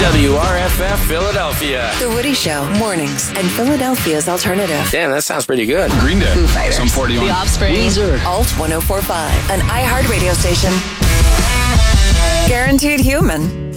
WRFF Philadelphia. The Woody Show, mornings, and Philadelphia's alternative. Damn, that sounds pretty good. Green Day. Foo Fighters. Some 41. The Offspring. Alt 1045, an iHeart radio station. Guaranteed human.